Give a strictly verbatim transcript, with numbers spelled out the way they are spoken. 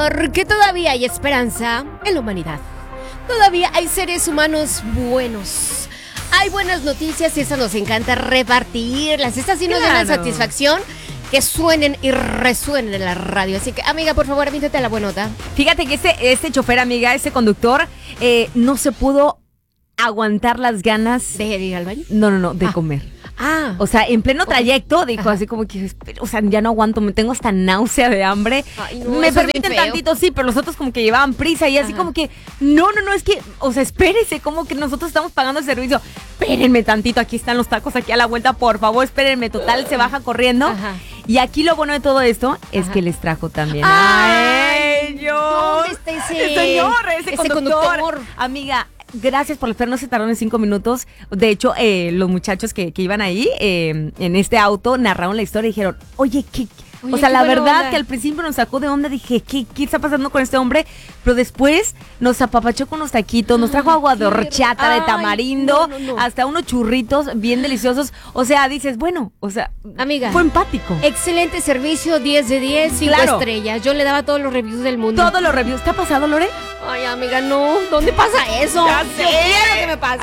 Porque todavía hay esperanza en la humanidad. Todavía hay seres humanos buenos. Hay buenas noticias y eso nos encanta repartirlas. Estas sí nos Claro. dan satisfacción. Que suenen y resuenen en la radio. Así que, amiga, por favor, avíntete a la buenota. Fíjate que ese, ese chofer, amiga, ese conductor, eh, no se pudo aguantar las ganas. ¿De ir al baño? No, no, no, de Ah. comer. Ah. O sea, en pleno Okay. trayecto dijo Ajá. así como que, o sea, ya no aguanto, me tengo hasta náusea de hambre. Ay, no, me eso es bien permiten feo. tantito, sí, pero los otros como que llevaban prisa y así Ajá. como que, no, no, no, es que, o sea, espérese, como que nosotros estamos pagando el servicio. Espérenme tantito, aquí están los tacos aquí a la vuelta, por favor, espérenme. Total, se baja corriendo. Ajá. Y aquí lo bueno de todo esto es Ajá. que les trajo también Ay, a ellos. ¿dónde está ese- El señor, ese, ese conductor. conductor? Amiga, gracias por esperar, no se tardaron en cinco minutos. De hecho, eh, los muchachos que, que iban ahí eh, en este auto narraron la historia y dijeron, oye, ¿qué? Oye, o sea, qué la buena verdad onda. que al principio nos sacó de onda, dije, ¿qué, ¿qué está pasando con este hombre? Pero después nos apapachó con los taquitos, nos trajo Ay, agua de qué horchata, de ay, tamarindo, no, no, no. hasta unos churritos bien deliciosos. O sea, dices, bueno, o sea, Amiga. fue empático. Excelente servicio, diez de diez, cinco Claro. estrellas. Yo le daba todos los reviews del mundo. Todos los reviews. ¿Te ha pasado, Lore? Ay, amiga, no. ¿Dónde pasa eso? Ya sé. Yo quiero que me pase.